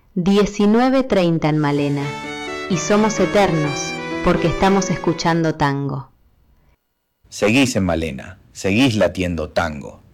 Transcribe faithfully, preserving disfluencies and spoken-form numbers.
diecinueve treinta en Malena, y somos eternos porque estamos escuchando tango. Seguís en Malena, seguís latiendo tango.